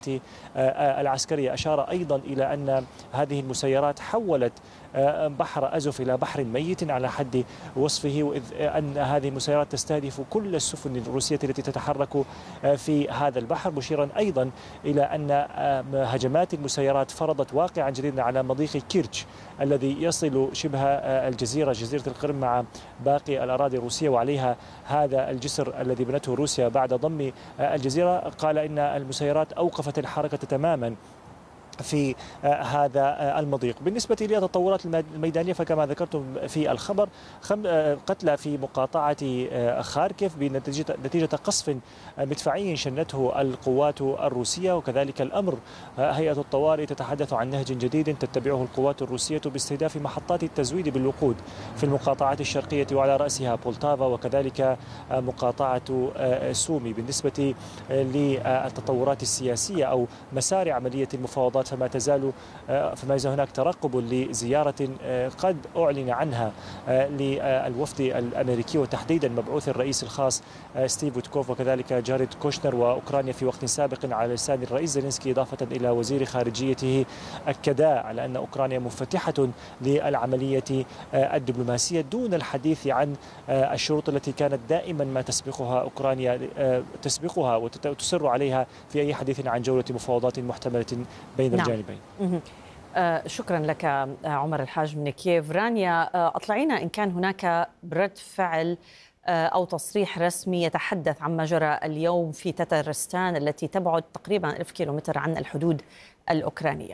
العسكرية. أشار أيضا إلى أن هذه المسيرات حولت بحر أزوف إلى بحر ميت على حد وصفه، وإذ أن هذه المسيرات تستهدف كل السفن الروسية التي تتحرك في هذا البحر، مشيرا أيضا إلى أن هجمات المسيرات فرضت واقعا جديدا على مضيق كيرتش الذي يصل شبه جزيرة القرم مع باقي الأراضي الروسية، وعليها هذا الجسر الذي بنته روسيا بعد ضم الجزيرة. قال إن المسيرات أوقفت الحركة تماما في هذا المضيق. بالنسبة للتطورات الميدانية فكما ذكرتم في الخبر، قتلى في مقاطعة خاركيف بنتيجة قصف مدفعي شنته القوات الروسية. وكذلك الأمر هيئة الطوارئ تتحدث عن نهج جديد تتبعه القوات الروسية باستهداف محطات التزويد بالوقود في المقاطعات الشرقية وعلى رأسها بولتافا وكذلك مقاطعة سومي. بالنسبة للتطورات السياسية أو مسار عملية المفاوضات فما يزال هناك ترقب لزيارة قد أعلن عنها للوفد الأمريكي وتحديدا مبعوث الرئيس الخاص ستيف ويتكوف وكذلك جاريد كوشنر وأوكرانيا في وقت سابق على لسان الرئيس زيلينسكي، إضافة إلى وزير خارجيته، أكدا على أن أوكرانيا مفتحة للعملية الدبلوماسية دون الحديث عن الشروط التي كانت دائما ما تسبقها أوكرانيا وتصر عليها في أي حديث عن جولة مفاوضات محتملة بين الجانبين. شكرا لك عمر الحاج من كييف. رانيا، أطلعينا إن كان هناك رد فعل أو تصريح رسمي يتحدث عما جرى اليوم في تترستان التي تبعد تقريبا 1000 كيلومتر عن الحدود الأوكرانية.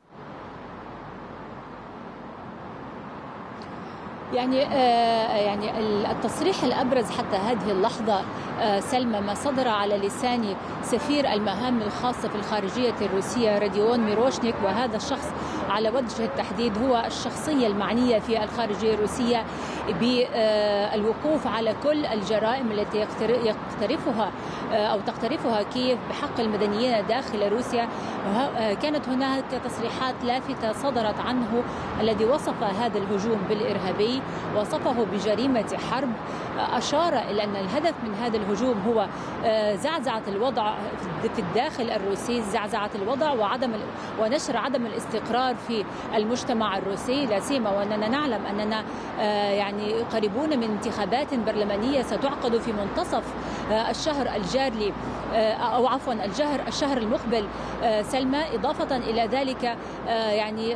يعني التصريح الأبرز حتى هذه اللحظة سلمى ما صدر على لسان سفير المهام الخاصة في الخارجية الروسية راديون ميروشنيك، وهذا الشخص على وجه التحديد هو الشخصية المعنية في الخارجية الروسية بالوقوف على كل الجرائم التي يقترفها أو تقترفها كييف بحق المدنيين داخل روسيا. كانت هناك تصريحات لافتة صدرت عنه الذي وصف هذا الهجوم بالإرهابي، وصفه بجريمة حرب، أشار إلى أن الهدف من هذا الهجوم هو زعزعة الوضع في الداخل الروسي، زعزعة الوضع ونشر عدم الاستقرار في المجتمع الروسي، لا سيما وأننا نعلم أننا يعني قريبون من انتخابات برلمانية ستعقد في منتصف الشهر الجاري أو عفوا الشهر المقبل سلمى. إضافة إلى ذلك يعني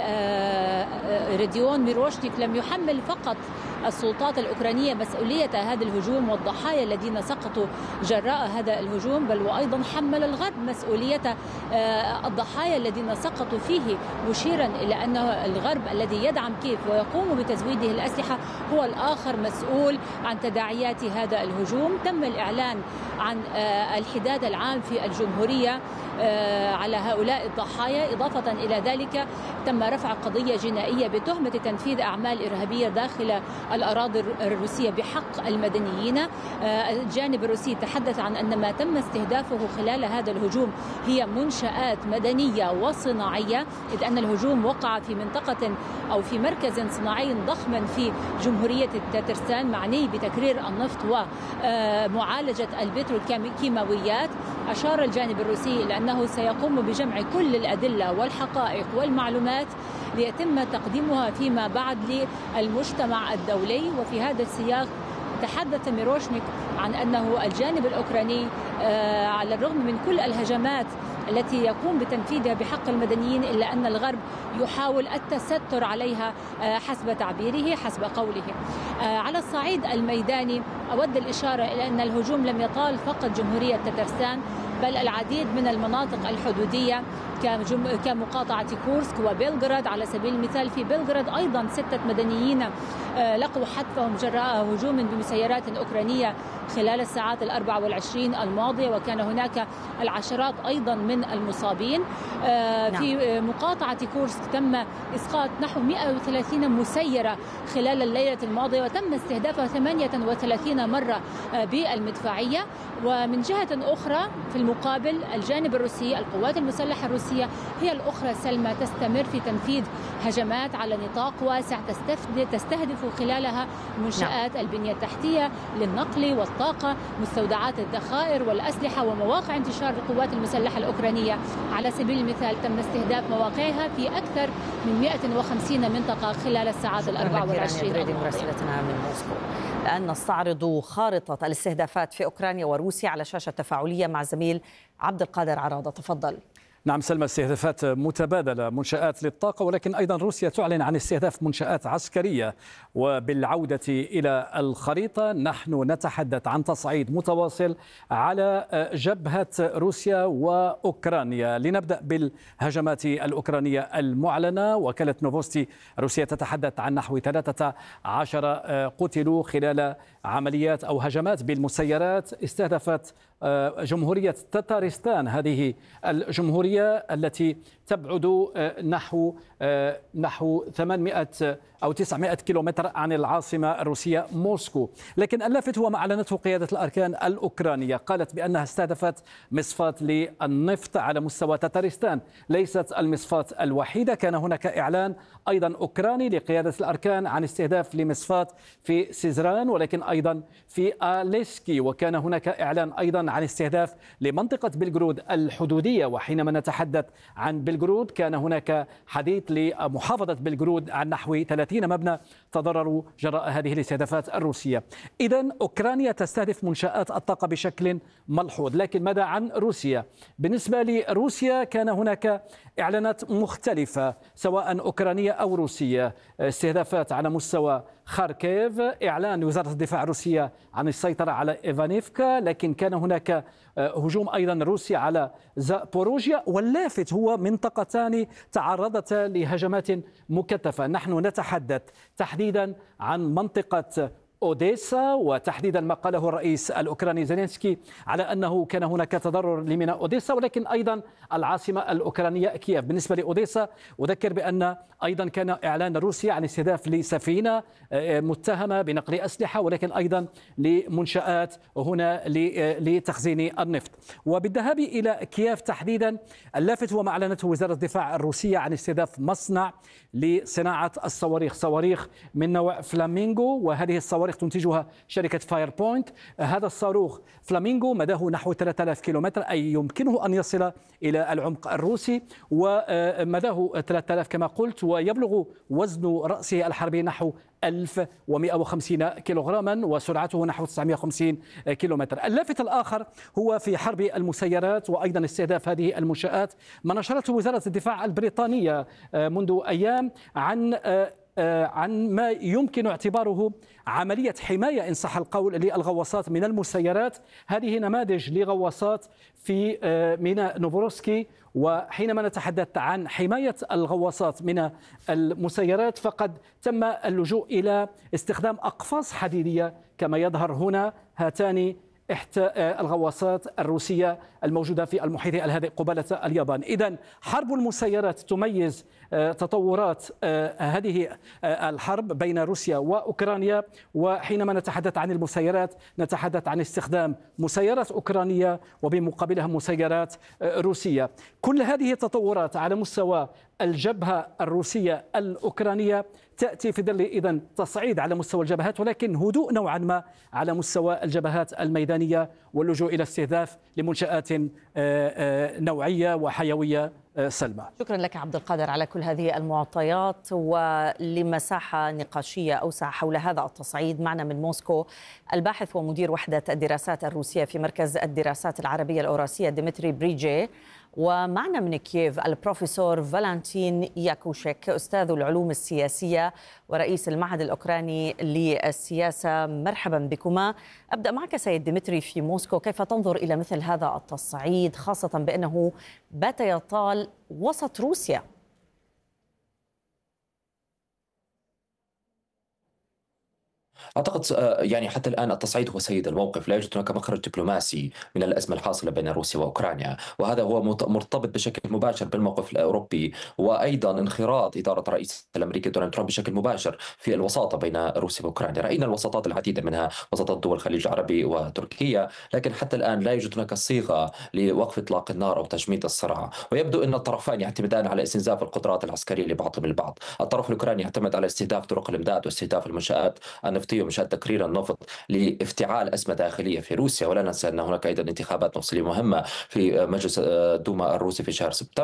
راديون ميروشنيك لم يحمل فقط السلطات الأوكرانية مسؤولية هذا الهجوم والضحايا الذين سقطوا جراء هذا الهجوم، بل وأيضا حمل الغرب مسؤولية الضحايا الذين سقطوا فيه، مشيرا إلى أن الغرب الذي يدعم كييف ويقوم بتزويده الأسلحة هو الآخر مسؤول عن تداعيات هذا الهجوم. تم الإعلان عن الحداد العام في الجمهورية على هؤلاء الضحايا. إضافة إلى ذلك تم رفع قضية جنائية بتهمة تنفيذ أعمال إرهابية داخل الأراضي الروسية بحق المدنيين. الجانب الروسي تحدث عن أن ما تم استهدافه خلال هذا الهجوم هي منشآت مدنية وصناعية، إذ أن الهجوم وقع في منطقة أو في مركز صناعي ضخم في جمهورية تترستان معني بتكرير النفط ومعالجة البتروكيماويات. أشار الجانب الروسي إلى أنه سيقوم بجمع كل الأدلة والحقائق والمعلومات ليتم تقديمها فيما بعد للمجتمع الدولي. وفي هذا السياق تحدث ميروشنيك عن أنه الجانب الأوكراني على الرغم من كل الهجمات التي يقوم بتنفيذها بحق المدنيين إلا أن الغرب يحاول التستر عليها حسب تعبيره، حسب قوله. على الصعيد الميداني أود الإشارة إلى أن الهجوم لم يطال فقط جمهورية تترستان، بل العديد من المناطق الحدودية كمقاطعة كورسك وبلغراد. على سبيل المثال في بلغراد أيضا 6 مدنيين لقوا حتفهم جراء هجوم بمسيرات أوكرانية خلال الساعات 24 الماضية، وكان هناك العشرات أيضا من المصابين. في مقاطعة كورسك تم إسقاط نحو 130 مسيرة خلال الليلة الماضية، وتم استهدافها 38 مرة بالمدفعية. ومن جهة أخرى في المقابل الجانب الروسي، القوات المسلحة الروسية هي الأخرى سلمى تستمر في تنفيذ هجمات على نطاق واسع تستهدف خلالها منشآت البنية التحتية للنقل والطاقة، مستودعات الذخائر والأسلحة ومواقع انتشار القوات المسلحة الأوكرانية. على سبيل المثال تم استهداف مواقعها في أكثر من 150 منطقة خلال الساعات 24 مراسلتنا من موسكو. الآن نستعرض خارطة الاستهدافات في أوكرانيا وروسيا على شاشة تفاعلية مع زميل عبد القادر عراضة. تفضل. نعم سلمى، استهدافات متبادلة، منشآت للطاقة، ولكن أيضا روسيا تعلن عن استهداف منشآت عسكرية. وبالعودة إلى الخريطة نحن نتحدث عن تصعيد متواصل على جبهة روسيا وأوكرانيا. لنبدأ بالهجمات الأوكرانية المعلنة. وكالة نوفوستي روسيا تتحدث عن نحو 13 قتلوا خلال عمليات أو هجمات بالمسيرات استهدفت جمهورية تتارستان. هذه الجمهورية التي تبعد نحو 800 أو 900 كيلومتر عن العاصمة الروسية موسكو. لكن اللافت هو ما أعلنته قيادة الأركان الأوكرانية، قالت بأنها استهدفت مصفاة للنفط على مستوى تتارستان. ليست المصفاة الوحيدة، كان هناك إعلان أيضا أوكراني لقيادة الأركان عن استهداف لمصفاة في سيزران، ولكن أيضا في آليسكي. وكان هناك إعلان أيضا عن استهداف لمنطقة بلغرود الحدودية. وحينما نتحدث عن بلغرود كان هناك حديث لمحافظة بلغرود عن نحو 30 مبنى تضرروا جراء هذه الاستهدافات الروسية. إذن أوكرانيا تستهدف منشآت الطاقة بشكل ملحوظ. لكن ماذا عن روسيا؟ بالنسبة لروسيا كان هناك إعلانات مختلفة سواء أوكرانية أو روسية. استهدافات على مستوى خاركيف، إعلان وزارة الدفاع الروسية عن السيطرة على إيفانيفكا، لكن كان هناك هجوم أيضا روسي على زابوروجيا. واللافت هو منطقتان تعرضتا لهجمات مكثفة. نحن نتحدث تحديدا عن منطقة أوديسا، وتحديدا ما قاله الرئيس الأوكراني زيلينسكي على أنه كان هناك تضرر لميناء أوديسا، ولكن أيضا العاصمة الأوكرانية كييف. بالنسبة لأوديسا أذكر بأن أيضا كان إعلان روسيا عن استهداف لسفينة متهمة بنقل أسلحة، ولكن أيضا لمنشآت هنا لتخزين النفط. وبالذهاب إلى كييف تحديدا اللافت هو ما أعلنته وزارة الدفاع الروسية عن استهداف مصنع لصناعة الصواريخ، صواريخ من نوع فلامينغو، وهذه الصواريخ تنتجها شركة فاير بوينت. هذا الصاروخ فلامينغو مداه نحو 3000 كيلومتر، أي يمكنه أن يصل إلى العمق الروسي، ومداه 3000 كما قلت، ويبلغ وزن رأسه الحربي نحو 1150 كيلوغراما، وسرعته نحو 950 كيلومتر. اللافت الآخر هو في حرب المسيرات وأيضا استهداف هذه المنشآت. ما نشرته وزارة الدفاع البريطانية منذ أيام عن ما يمكن اعتباره عملية حماية إن صح القول للغواصات من المسيرات. هذه نماذج لغواصات في ميناء نوفوروسكي. وحينما نتحدث عن حماية الغواصات من المسيرات فقد تم اللجوء إلى استخدام أقفاص حديدية كما يظهر هنا. هاتان إحدى الغواصات الروسية الموجودة في المحيط الهادئ قبالة اليابان. إذن حرب المسيرات تميز تطورات هذه الحرب بين روسيا وأوكرانيا. وحينما نتحدث عن المسيرات نتحدث عن استخدام مسيرات أوكرانية وبمقابلها مسيرات روسية. كل هذه التطورات على مستوى الجبهة الروسية الأوكرانية تأتي في ظل إذن تصعيد على مستوى الجبهات، ولكن هدوء نوعا ما على مستوى الجبهات الميدانية واللجوء إلى استهداف لمنشآت نوعية وحيوية. سلمى، شكرا لك عبد القادر على كل هذه المعطيات. ولمساحة نقاشية أوسع حول هذا التصعيد معنا من موسكو الباحث ومدير وحدة الدراسات الروسية في مركز الدراسات العربية الأوراسية ديمتري بريجي، ومعنا من كييف البروفيسور فالنتين ياكوشيك أستاذ العلوم السياسية ورئيس المعهد الأوكراني للسياسة. مرحبا بكما. أبدأ معك سيد ديمتري في موسكو، كيف تنظر إلى مثل هذا التصعيد خاصة بأنه بات يطال وسط روسيا؟ أعتقد يعني حتى الآن التصعيد هو سيد الموقف، لا يوجد هناك مخرج دبلوماسي من الأزمة الحاصلة بين روسيا وأوكرانيا، وهذا هو مرتبط بشكل مباشر بالموقف الأوروبي، وأيضا انخراط إدارة الرئيس الأمريكي دونالد ترامب بشكل مباشر في الوساطة بين روسيا وأوكرانيا. رأينا الوساطات العديدة منها وساطات دول الخليج العربي وتركيا، لكن حتى الآن لا يوجد هناك صيغة لوقف إطلاق النار أو تجميد الصراع، ويبدو أن الطرفين يعتمدان على استنزاف القدرات العسكرية لبعضهم البعض. الطرف الأوكراني يعتمد على استهداف طرق الإمداد واستهداف المنشآت النفطية ومنشآت تكرير النفط لافتعال أزمة داخلية في روسيا. ولا ننسى أن هناك أيضا انتخابات مفصلية مهمة في مجلس الدوما الروسي في شهر سبتمبر.